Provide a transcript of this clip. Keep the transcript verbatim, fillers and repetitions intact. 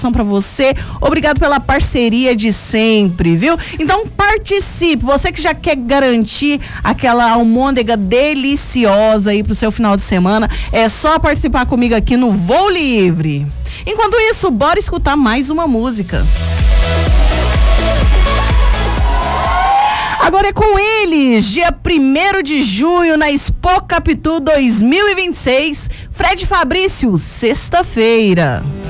para você, obrigado pela parceria de sempre, viu? Então participe, você que já quer garantir aquela almôndega deliciosa aí pro seu final de semana, é só participar comigo aqui no Voo Livre. Enquanto isso, bora escutar mais uma música. Agora é com eles, dia primeiro de junho, na Expo Capitu dois mil e vinte e seis, Fred Fabrício, Sexta-feira.